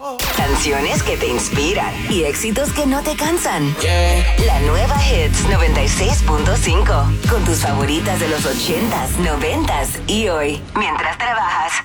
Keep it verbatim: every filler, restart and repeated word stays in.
Canciones que te inspiran y éxitos que no te cansan. Yeah. La nueva Hits noventa y seis punto cinco. Con tus favoritas de los ochentas, noventas y hoy. Mientras trabajas.